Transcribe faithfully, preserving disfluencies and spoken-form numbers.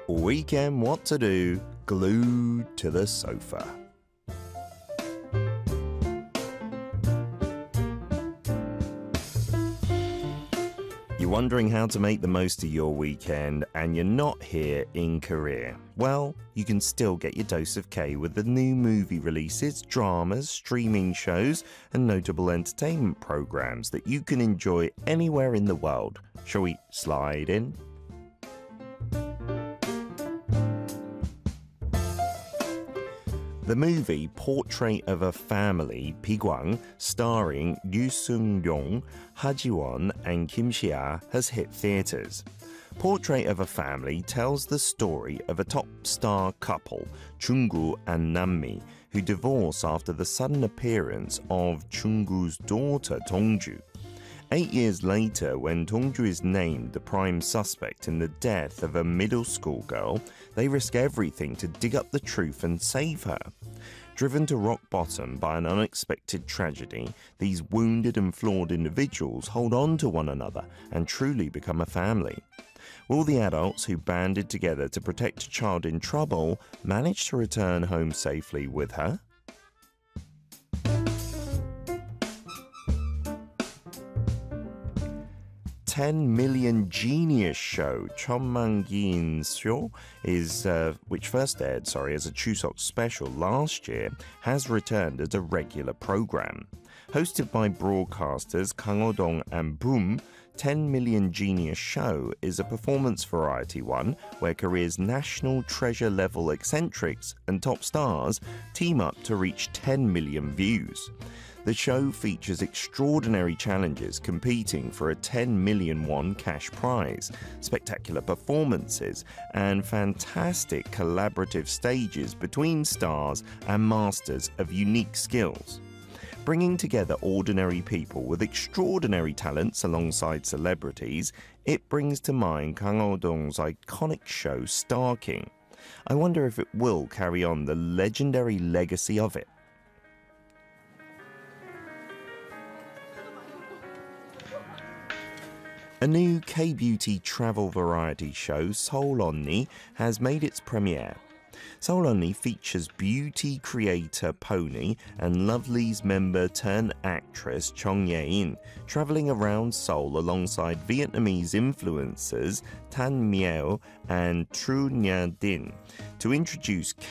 Weekend what to do, glued to the sofa. You're wondering how to make the most of your weekend and you're not here in Korea. Well, you can still get your dose of K with the new movie releases, dramas, streaming shows, and notable entertainment programs that you can enjoy anywhere in the world. Shall we slide in? The movie Portrait of a Family, Pigwang, starring Yu Sung-yong, Ha Ji-won and Kim Si-ah, has hit theatres. Portrait of a Family tells the story of a top star couple, Chung-gu and Nam-mi, who divorce after the sudden appearance of Chung-gu's daughter, Dong-ju. Eight years later, when Dong-ju is named the prime suspect in the death of a middle school girl, they risk everything to dig up the truth and save her. Driven to rock bottom by an unexpected tragedy, these wounded and flawed individuals hold on to one another and truly become a family. Will the adults who banded together to protect a child in trouble manage to return home safely with her? ten million Genius Show, 천만기인 쇼, is uh, which first aired, sorry, as a Chuseok special last year, has returned as a regular program. Hosted by broadcasters Kang Oh-dong and Boom, ten million Genius Show is a performance variety one where Korea's national treasure level eccentrics and top stars team up to reach ten million views. The show features extraordinary challenges competing for a ten million won cash prize, spectacular performances, and fantastic collaborative stages between stars and masters of unique skills. Bringing together ordinary people with extraordinary talents alongside celebrities, it brings to mind Kang Oh-dong's iconic show Star King. I wonder if it will carry on the legendary legacy of it. A new K-beauty travel variety show, Seoul Onni, has made its premiere. Seoul Onni features beauty creator Pony and Lovelyz member turned actress Chung Ye-in traveling around Seoul alongside Vietnamese influencers Tan Mieo and Tru Nha Dinh to introduce